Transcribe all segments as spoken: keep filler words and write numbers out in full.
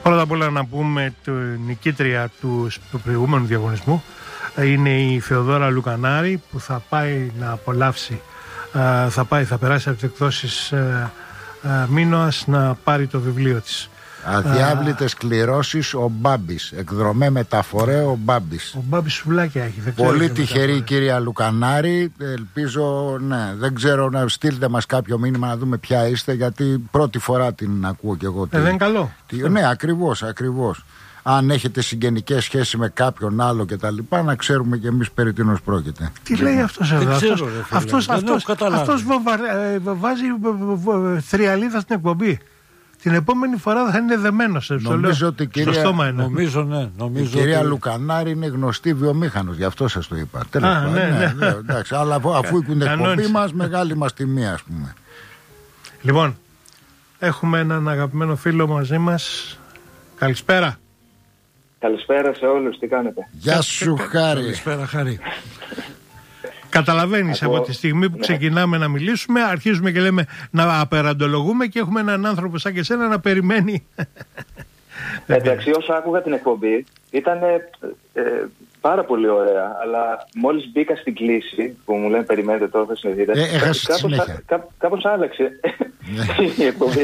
Πρώτα απ' όλα να πούμε την νικήτρια του, του προηγούμενου διαγωνισμού είναι η Θεοδώρα Λουκανάρη, που θα πάει να απολαύσει, θα πάει, θα περάσει από τις εκδόσεις Μίνωας να πάρει το βιβλίο της. Αδιάβλητες κληρώσεις ο Μπάμπης. Εκδρομέ μεταφορέ ο Μπάμπης. Ο Μπάμπης σουβλάκια έχει. Δεν Πολύ τυχερή η κυρία Λουκανάρη. Ελπίζω, ναι, δεν ξέρω, να στείλετε μας κάποιο μήνυμα να δούμε ποια είστε, γιατί πρώτη φορά την ακούω κι εγώ. Ε, τι, δεν είναι καλό. Τι, ναι, ακριβώς, ακριβώς. Αν έχετε συγγενικές σχέσεις με κάποιον άλλο και τα λοιπά, να ξέρουμε κι εμείς περί τίνος πρόκειται. Τι λέει αυτός εδώ? Αυτός, αυτός, αυτός, αυτός βάζει θριαλίδα στην εκπομπή. Την επόμενη φορά θα είναι δεμένος. Νομίζω ότι η κυρία, στο στόμα είναι. Νομίζω, ναι, νομίζω η κυρία ότι... Λουκανάρη είναι γνωστή βιομήχανος, γι' αυτό σας το είπα. Τέλος πάντων. Ναι, ναι, ναι. Εντάξει, αλλά αφού, αφού είναι εκπομπή μας, μεγάλη μας τιμή, ας πούμε. Λοιπόν, έχουμε έναν αγαπημένο φίλο μαζί μας. Καλησπέρα. Καλησπέρα σε όλους, τι κάνετε? Γεια σου, Χάρη. Καλησπέρα, Χάρη. Καταλαβαίνεις, από τη στιγμή που ναι. ξεκινάμε να μιλήσουμε, αρχίζουμε και λέμε να απεραντολογούμε και έχουμε έναν άνθρωπο σαν και σένα να περιμένει. Εντάξει, όσο άκουγα την εκπομπή ήταν ε, ε, πάρα πολύ ωραία, αλλά μόλις μπήκα στην κλίση που μου λένε περιμένετε τώρα θα συνεχίσετε, ε, κάπως, κά, κάπως άλλαξε η εκπομπή.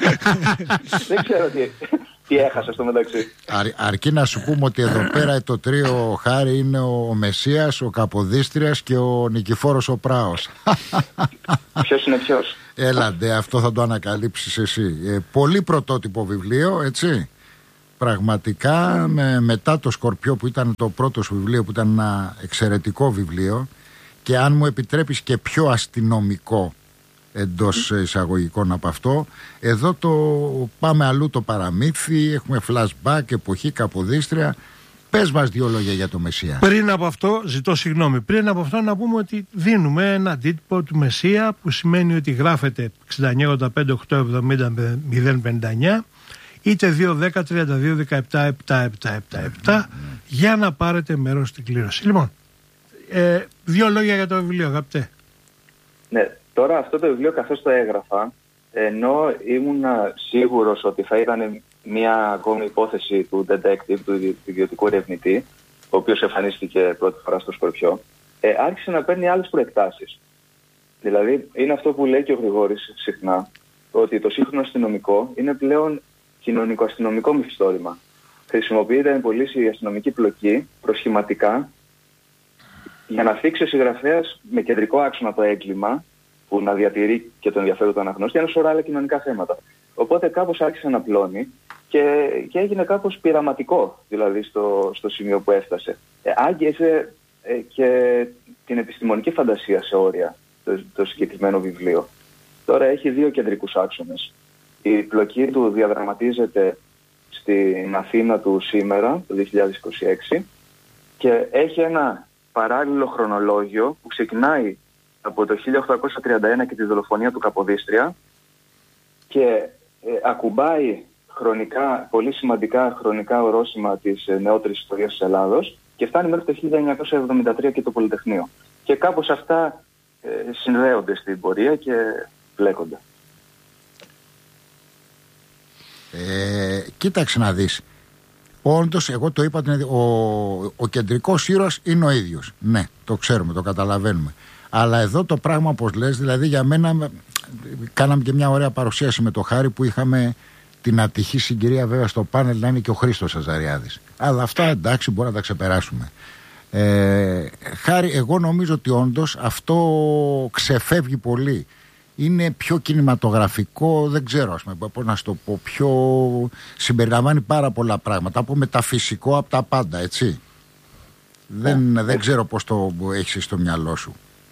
Δεν ξέρω τι, τι έχασα στο μεταξύ. Αρ, αρκεί να σου πούμε ότι εδώ πέρα το τρίο, Χάρη, είναι ο Μεσσίας, ο Καποδίστριας και ο Νικηφόρος ο Πράος. Ποιος είναι ποιος? Έλαντε, αυτό θα το ανακαλύψεις εσύ. Ε, πολύ πρωτότυπο βιβλίο, έτσι. Πραγματικά, με, μετά το Σκορπιό που ήταν το πρώτο σου βιβλίο, που ήταν ένα εξαιρετικό βιβλίο, και αν μου επιτρέπεις και πιο αστυνομικό εντός εισαγωγικών από αυτό, εδώ το πάμε αλλού το παραμύθι, έχουμε flashback, εποχή, Καποδίστρια. Πες μας δύο λόγια για το Μεσσία. Πριν από αυτό, ζητώ συγγνώμη, πριν από αυτό να πούμε ότι δίνουμε ένα αντίτυπο του Μεσσία, που σημαίνει ότι γράφεται εξήντα εννιά ογδόντα πέντε οκτώ εβδομήντα μηδέν πενήντα εννιά είτε δύο δέκα τριάντα δύο δεκαεπτά επτά επτά επτά επτά για να πάρετε μέρος στην κλήρωση. Λοιπόν, ε, δύο λόγια για το βιβλίο, αγαπητέ. Ναι, τώρα αυτό το βιβλίο καθώς το έγραφα, ενώ ήμουν σίγουρος ότι θα ήταν μια ακόμη υπόθεση του detective, του ιδιωτικού ερευνητή, ο οποίος εμφανίστηκε πρώτη φορά στο Σκορπιό, ε, άρχισε να παίρνει άλλες προεκτάσεις. Δηλαδή, είναι αυτό που λέει και ο Γρηγόρης συχνά, ότι το σύγχρονο αστυνομικό είναι πλέον κοινωνικο-αστυνομικό μυθιστόρημα. Χρησιμοποιείται με πολύ η αστυνομική πλοκή προσχηματικά για να θίξει ο συγγραφέας με κεντρικό άξονα το έγκλημα, που να διατηρεί και τον ενδιαφέρον του αναγνώστη, ένα σωρό άλλα κοινωνικά θέματα. Οπότε κάπως άρχισε να πλώνει και, και έγινε κάπως πειραματικό, δηλαδή στο, στο σημείο που έφτασε. Ε, άγγιζε ε, και την επιστημονική φαντασία σε όρια το, το συγκεκριμένο βιβλίο. Τώρα έχει δύο κεντρικούς άξονες. Η πλοκή του διαδραματίζεται στην Αθήνα του σήμερα, το δύο χιλιάδες είκοσι έξι, και έχει ένα παράλληλο χρονολόγιο που ξεκινάει από το χίλια οκτακόσια τριάντα ένα και τη δολοφονία του Καποδίστρια και ε, ακουμπάει χρονικά, πολύ σημαντικά χρονικά ορόσημα της ε, νεότερης ιστορίας της Ελλάδος και φτάνει μέχρι το χίλια εννιακόσια εβδομήντα τρία και το Πολυτεχνείο. Και κάπως αυτά ε, συνδέονται στην πορεία και μπλέκονται. Ε, κοίταξε να δεις. Όντως, εγώ το είπα, ο, ο κεντρικός ήρωας είναι ο ίδιος. Ναι, το ξέρουμε, το καταλαβαίνουμε. Αλλά εδώ το πράγμα, όπως λες, δηλαδή για μένα, κάναμε και μια ωραία παρουσίαση με το Χάρη που είχαμε την ατυχή συγκυρία βέβαια στο πάνελ να είναι και ο Χρήστος Αζαριάδης. Αλλά αυτά εντάξει, μπορούμε να τα ξεπεράσουμε. Ε, Χάρη, εγώ νομίζω ότι όντως αυτό ξεφεύγει πολύ. Είναι πιο κινηματογραφικό, δεν ξέρω ας πούμε, πώς να σου το πω, πιο συμπεριλαμβάνει πάρα πολλά πράγματα, από μεταφυσικό από τα πάντα, έτσι. Δεν, δεν ξέρω πώς το έχεις στο μυαλό σου.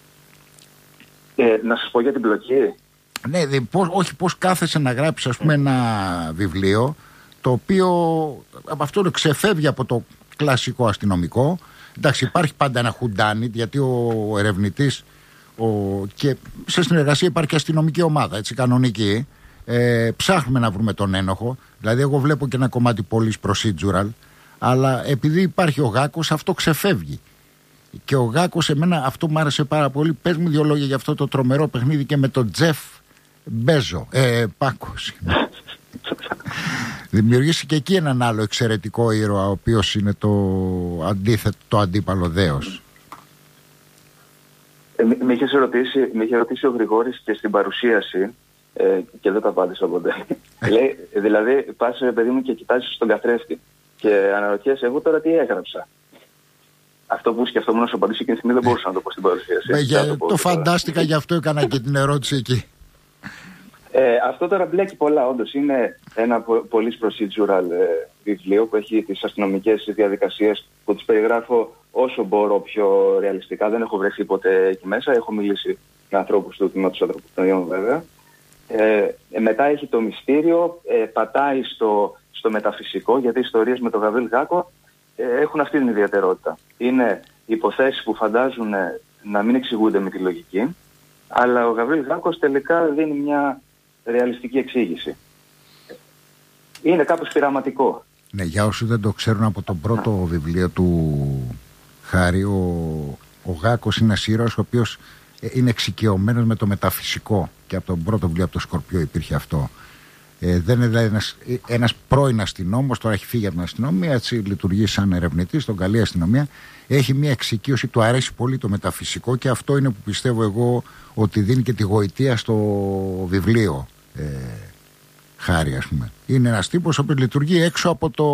Ε, να σας πω για την πλοκή. Ναι, δε, πώς, όχι πώς κάθεσαι να γράψεις ας πούμε ένα βιβλίο το οποίο από αυτό ξεφεύγει από το κλασικό αστυνομικό. Εντάξει, υπάρχει πάντα ένα χουντάνι, γιατί ο ερευνητής ο, και σε συνεργασία υπάρχει και αστυνομική ομάδα, έτσι, κανονική. Ε, ψάχνουμε να βρούμε τον ένοχο. Δηλαδή εγώ βλέπω και ένα κομμάτι police procedural, αλλά επειδή υπάρχει ο Γάκος αυτό ξεφεύγει. Και ο Γάκος, εμένα αυτό μου άρεσε πάρα πολύ. Πες μου δύο λόγια για αυτό το τρομερό παιχνίδι και με τον Τζεφ Μπέζο. Ε, Πάκο. Δημιουργήσει και εκεί έναν άλλο εξαιρετικό ήρωα, ο οποίος είναι το αντίθετο, το αντίπαλο δέος. Ε, με είχε ρωτήσει, ρωτήσει ο Γρηγόρης και στην παρουσίαση, ε, και δεν τα απάντησα ποτέ. Λέει, δηλαδή, πας, παιδί μου, και κοιτάζεις στον καθρέφτη και αναρωτιέσαι, εγώ τώρα τι έγραψα. Αυτό που σκεφτόμουν να σου απαντήσω εκείνη τη στιγμή δεν μπορούσα να το πω στην παρουσίαση. Ε, για, το, το φαντάστηκα, γι' αυτό έκανα και την ερώτηση εκεί. Ε, αυτό τώρα μπλέκει πολλά, όντως. Είναι ένα πολύ procedural ε, βιβλίο που έχει τις αστυνομικές διαδικασίες που τις περιγράφω όσο μπορώ πιο ρεαλιστικά. Δεν έχω βρεθεί ποτέ εκεί μέσα. Έχω μιλήσει με ανθρώπους του τμήματος ανθρωποκτονιών, βέβαια. Ε, ε, μετά έχει το μυστήριο, ε, πατάει στο, στο μεταφυσικό, γιατί οι ιστορίες με τον Γαβρίλ Γάκο ε, έχουν αυτή την ιδιαιτερότητα. Είναι υποθέσεις που φαντάζουν ε, να μην εξηγούνται με τη λογική, αλλά ο Γαβρίλ Γάκος τελικά δίνει μια ρεαλιστική εξήγηση. Είναι κάπως πειραματικό. Ναι, για όσους δεν το ξέρουν, από το πρώτο Α. βιβλίο του Χάρη, ο, ο Γάκος είναι ένας ήρωας ο οποίος είναι εξοικειωμένος με το μεταφυσικό, και από τον πρώτο βιβλίο, από το Σκορπιό, υπήρχε αυτό. Ε, δεν είναι δηλαδή ένας, ένας πρώην αστυνόμος, τώρα έχει φύγει από την αστυνομία, έτσι λειτουργεί σαν ερευνητής στον καλή αστυνομία. Έχει μια εξοικείωση, του αρέσει πολύ το μεταφυσικό, και αυτό είναι που πιστεύω εγώ ότι δίνει και τη γοητεία στο βιβλίο ε, Χάρη, ας πούμε. Είναι ένας τύπος που λειτουργεί έξω από το,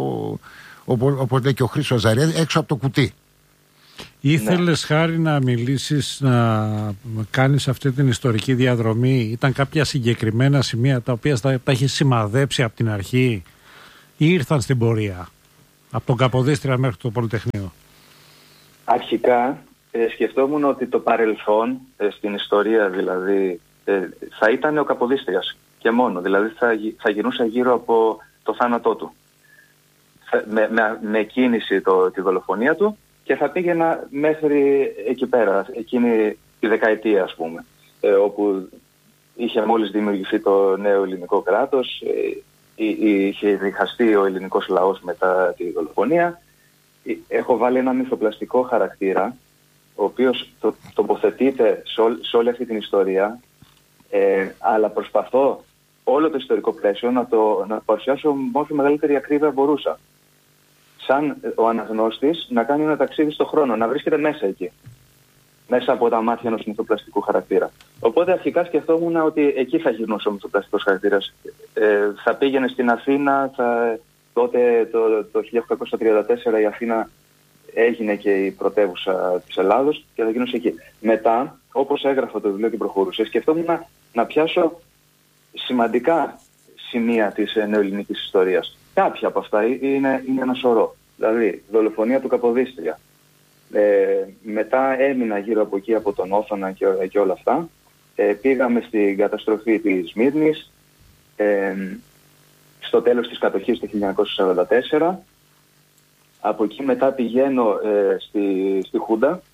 όπως λέει και ο Χρήστος Αζαριάδης, έξω από το κουτί. Ήθελες, ναι, Χάρη, να μιλήσεις, να κάνεις αυτή την ιστορική διαδρομή? Ήταν κάποια συγκεκριμένα σημεία τα οποία τα, τα έχεις σημαδέψει από την αρχή ή ήρθαν στην πορεία, από τον Καποδίστρια μέχρι το Πολυτεχνείο? Αρχικά ε, σκεφτόμουν ότι το παρελθόν, ε, στην ιστορία δηλαδή, ε, θα ήταν ο Καποδίστριας και μόνο. Δηλαδή θα, θα γινούσα γύρω από το θάνατό του. Θα, με, με, με κίνηση το, τη δολοφονία του, και θα πήγαινα μέχρι εκεί πέρα, εκείνη τη δεκαετία, ας πούμε, ε, όπου είχε μόλις δημιουργηθεί το νέο ελληνικό κράτος, ε, είχε διχαστεί ο ελληνικός λαός μετά τη δολοφονία. Έχω βάλει ένα μυθοπλαστικό χαρακτήρα, ο οποίος το, τοποθετείται σε, ό, σε όλη αυτή την ιστορία, ε, αλλά προσπαθώ όλο το ιστορικό πλαίσιο να το, να το παρουσιάσω με όσο μεγαλύτερη ακρίβεια μπορούσα. Σαν ο αναγνώστης να κάνει ένα ταξίδι στον χρόνο, να βρίσκεται μέσα εκεί, μέσα από τα μάτια ενός μυθοπλαστικού χαρακτήρα. Οπότε αρχικά σκεφτόμουν ότι εκεί θα γυρνούσε ο μυθοπλαστικός χαρακτήρας. Ε, θα πήγαινε στην Αθήνα, θα, τότε το, το χίλια οκτακόσια τριάντα τέσσερα η Αθήνα έγινε και η πρωτεύουσα της Ελλάδος και θα γυρνούσε εκεί. Μετά, όπως έγραφα το βιβλίο και προχωρούσε, σκεφτόμουν να, να πιάσω σημαντικά σημεία της νεοελληνικής ιστορίας. Κάποια από αυτά είναι, είναι ένα σωρό. Δηλαδή, δολοφονία του Καποδίστρια. Ε, μετά έμεινα γύρω από εκεί, από τον Όθωνα και, και όλα αυτά. Ε, πήγαμε στην καταστροφή της Σμύρνης. Ε, στο τέλος της κατοχής το χίλια εννιακόσια σαράντα τέσσερα. Από εκεί μετά πηγαίνω ε, στη, στη Χούντα,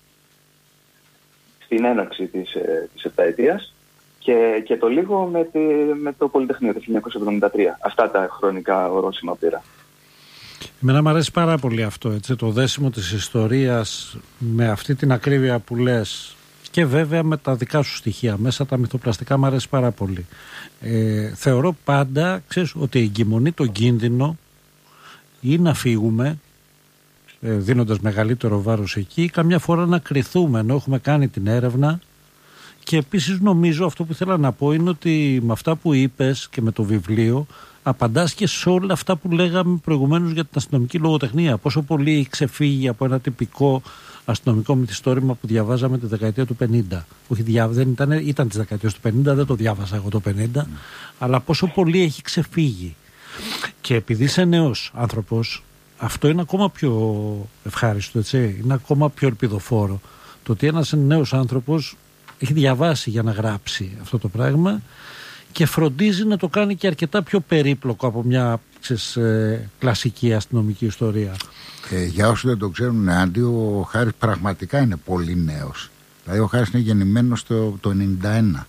στην έναρξη της, ε, της επταετίας. Και, και το λίγο με, τη, με το Πολυτεχνείο το χίλια εννιακόσια εβδομήντα τρία. Αυτά τα χρονικά ορόσημα πήρα. Εμένα μου αρέσει πάρα πολύ αυτό, έτσι, το δέσιμο της ιστορίας με αυτή την ακρίβεια που λες, και βέβαια με τα δικά σου στοιχεία μέσα, τα μυθοπλαστικά μου αρέσει πάρα πολύ. Ε, θεωρώ πάντα, ξέρεις, ότι εγκυμονεί τον κίνδυνο ή να φύγουμε ε, δίνοντας μεγαλύτερο βάρος εκεί, καμιά φορά να κριθούμε ενώ έχουμε κάνει την έρευνα. Και επίσης νομίζω, αυτό που ήθελα να πω είναι ότι με αυτά που είπες και με το βιβλίο απαντάς και σε όλα αυτά που λέγαμε προηγουμένως για την αστυνομική λογοτεχνία. Πόσο πολύ έχει ξεφύγει από ένα τυπικό αστυνομικό μυθιστόρημα που διαβάζαμε τη δεκαετία του πενήντα. Όχι, δεν ήταν, ήταν της δεκαετίας του πενήντα, δεν το διάβασα εγώ το πενήντα, mm. αλλά πόσο πολύ έχει ξεφύγει. Και επειδή είσαι νέος άνθρωπος, αυτό είναι ακόμα πιο ευχάριστο, έτσι, είναι ακόμα πιο ελπιδοφόρο. Το ότι ένας νέος άνθρωπος έχει διαβάσει για να γράψει αυτό το πράγμα και φροντίζει να το κάνει και αρκετά πιο περίπλοκο από μια ξέρεις, ε, κλασική αστυνομική ιστορία. Ε, για όσους δεν το ξέρουν, Άντι, ο Χάρης πραγματικά είναι πολύ νέος. Δηλαδή ο Χάρης είναι γεννημένος το, το ενενήντα ένα.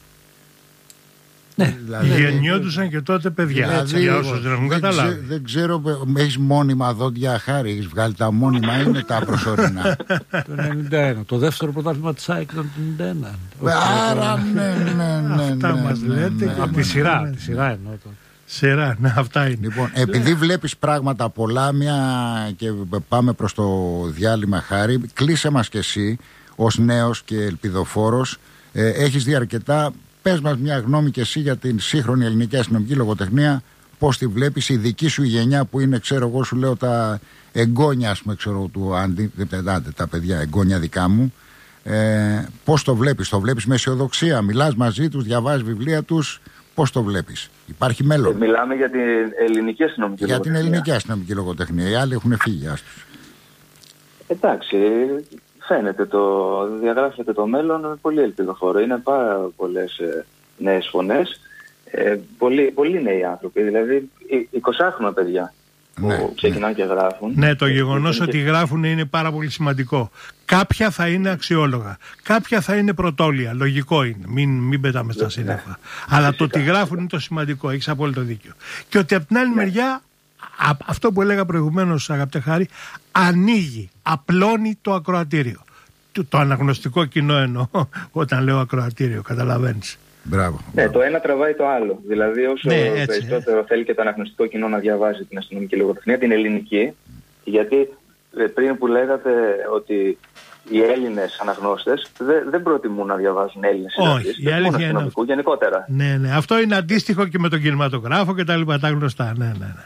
Ναι, δηλαδή, γεννιόντουσαν και τότε παιδιά, δηλαδή, για όσους δεν έχουν καταλάβει. Ξέ, δεν ξέρω, έχεις μόνιμα δόντια, Χάρη, έχεις βγάλει τα μόνιμα ή είναι τα προσωρινά? Το ενενήντα ένα, το δεύτερο πρωτάθλημα της ΑΕΚ ήταν το ενενήντα ένα. Άρα ναι, ναι, ναι. Αυτά μας λέτε. Από τη σειρά, τη σειρά εννοώ. Σειρά, ναι, αυτά είναι. Λοιπόν, επειδή βλέπεις πράγματα πολλά, μια και πάμε προς το διάλειμμα, Χάρη, κλείσε μας κι εσύ ως νέος και ελπιδοφόρος. Ε, έχεις δει αρκετά. Πες μας μια γνώμη κι εσύ για την σύγχρονη ελληνική αστυνομική λογοτεχνία. Πώς τη βλέπεις, η δική σου γενιά που είναι, ξέρω εγώ, σου λέω τα εγγόνια, ας πούμε, ξέρω, του Άντι, τα παιδιά εγγόνια δικά μου. Ε, πώς το βλέπεις, το βλέπεις με αισιοδοξία, μιλάς μαζί τους, διαβάζεις βιβλία τους, πώς το βλέπεις, υπάρχει μέλλον? Ε, μιλάμε για την ελληνική αστυνομική για λογοτεχνία. την ελληνική αστυνομική λογοτεχνία, οι άλλοι έχουν φύγει, άστους. Εντάξει, φαίνεται το, διαγράφεται το μέλλον πολύ ελπιδοφόρο. Είναι πάρα πολλές ε, νέες φωνές, ε, πολλοί, πολλοί νέοι άνθρωποι, δηλαδή εικοσάχρονα παιδιά. Ναι, που ξεκινάνε ναι. και γράφουν. Ναι, το γεγονός και... ότι γράφουν είναι πάρα πολύ σημαντικό. Κάποια θα είναι αξιόλογα, κάποια θα είναι πρωτόλια, λογικό είναι, μην, μην πετάμε στα σύννεφα. Ναι. Αλλά Φυσικά. το ότι γράφουν είναι το σημαντικό, έχεις απόλυτο δίκιο. Και ότι από την άλλη Ναι. μεριά, α, αυτό που έλεγα προηγουμένως, αγαπητέ Χάρη, ανοίγει, απλώνει το ακροατήριο. Το, το αναγνωστικό κοινό εννοώ, όταν λέω ακροατήριο, καταλαβαίνεις. Μπράβο. Ναι, μπράβο. το ένα τραβάει το άλλο. Δηλαδή, όσο Ναι, έτσι, περισσότερο ε. θέλει και το αναγνωστικό κοινό να διαβάζει την αστυνομική λογοτεχνία, την ελληνική, γιατί ε, πριν που λέγατε ότι οι Έλληνες αναγνώστες δεν, δεν προτιμούν να διαβάζουν Έλληνες συναντήσεις, η αλήθεια είναι αστυνομικού γενικότερα. Ναι, ναι, αυτό είναι αντίστοιχο και με τον κινηματογράφο και τα λοιπά, τα γνωστά. Ναι, ναι, ναι.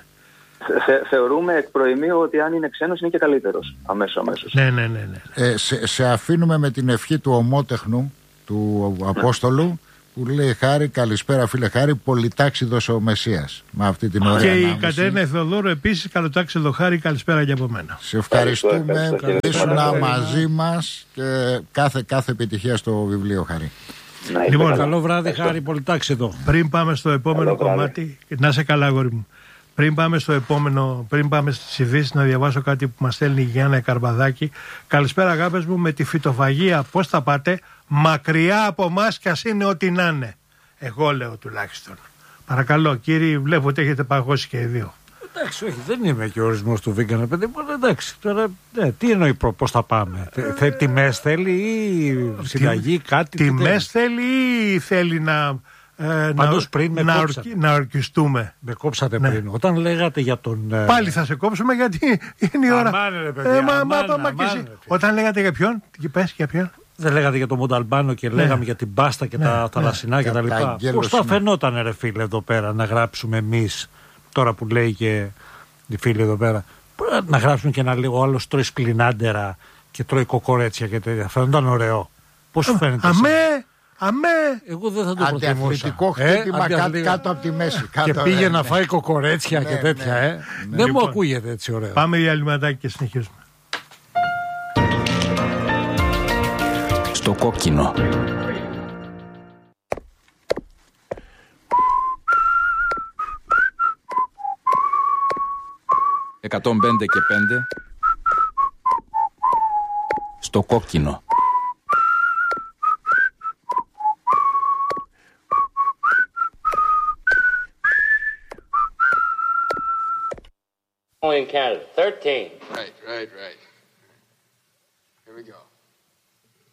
Θε, θεωρούμε εκ προημίου ότι αν είναι ξένος είναι και καλύτερος. Αμέσως, αμέσως. Ναι, ναι, ναι, ναι. Ε, σε, σε αφήνουμε με την ευχή του ομότεχνου, του Απόστολου, που λέει Χάρη, καλησπέρα φίλε Χάρη, πολυτάξιδος ο Μεσσίας. Με αυτή την ωραία Και η ανάμεση. Κατερίνα Θεοδόρου επίσης, καλοτάξιδο Χάρη, καλησπέρα και από μένα. Σε ευχαριστούμε, Ευχαριστώ, ευχαριστώ, ήσουν ευχαριστώ. μαζί μας και κάθε, κάθε επιτυχία στο βιβλίο, Χάρη. Να είστε Λοιπόν, καλά. Καλό βράδυ, Ευχαριστώ. Χάρη, πολυτάξιδο. Πριν πάμε στο επόμενο Καλό βράδυ. κομμάτι, να σε καλά αγόρι μου. Πριν πάμε στο επόμενο, πριν πάμε στις ειδήσεις, να διαβάσω κάτι που μας στέλνει η Γιάννα Καρπαδάκη. Καλησπέρα αγάπες μου, με τη φυτοφαγία πώς θα πάτε? Μακριά από εμάς κι ας είναι ό,τι να είναι. Εγώ λέω τουλάχιστον. Παρακαλώ κύριοι, βλέπω ότι έχετε παγώσει και οι δύο. Εντάξει, όχι, δεν είμαι και ο ορισμός του vegan, παιδί μου. Εντάξει, τώρα, ναι, τι εννοεί πώς θα πάμε? Θε, τιμές θέλει ή συνταγή, κάτι? τι Τιμές θέλει ή θέλει να, ε, Πάντως να, πριν με να, κόψατε. ορκι- να ορκιστούμε? Με κόψατε Ναι. πριν. Όταν λέγατε για τον. ε, Πάλι θα σε κόψουμε γιατί είναι η ώρα. Αμάνε, ρε παιδιά, μα, αμάνε, μα, μα, και αμάνε, εσύ. ρε φίλε. Όταν λέγατε για ποιον, και πες για ποιον. Δεν λέγατε για τον Μονταλμπάνο και λέγαμε για την πάστα και Ναι, τα ναι. θαλασσινά και τα λοιπά. Καγκέλος Πώς θα είναι. φαινόταν, ρε φίλε, εδώ πέρα να γράψουμε εμείς, τώρα που λέει και η φίλη εδώ πέρα, να γράψουμε και να λέει ο άλλος τρώει σκλινάντερα και τρώει κοκορέτσια και τέτοια. Φαίνονταν ωραίο. Πώς σου φαίνεται? Αμέ, εσένα? αμέ. Εγώ δεν θα το προτιμούσα. Αντιαθλητικό Ε, χτύπημα κάτω, αντιαθλητικό. κάτω από τη μέση. Και Κάτω, πήγε ε, να ναι. φάει κοκορέτσια Ναι, και τέτοια, ναι. ε. Ναι. Δεν μου Λοιπόν. ακούγεται έτσι ωραίο. Πάμε διαλυματάκι και συνεχίζουμε. Στο κόκκινο. εκατόν πέντε και πέντε. Στο κόκκινο. In Canada, thirteen. Right, right, right. Here we go.